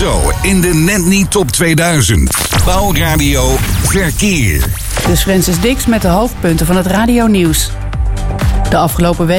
Zo in de Net Niet Top 2000. Bouwradio Verkeer. Dus Francis Dix met de hoofdpunten van het radionieuws. De afgelopen week